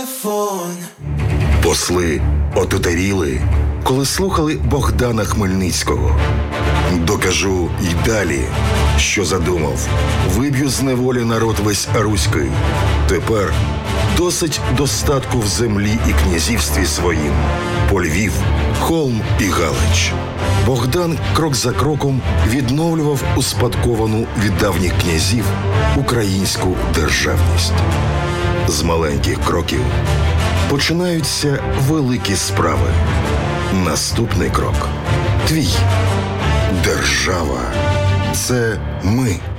телефон. Посли отутаріли, коли слухали Богдана Хмельницького. Докажу й далі, що задумав. Виб'ю з неволі народ весь руський. Тепер досить достатку в землі і князівстві своїм. По Львів, Холм і Галич. Богдан крок за кроком відновлював успадковану від давніх князів українську державність. З маленьких кроків починаються великі справи. Наступний крок – твій. Держава – це ми.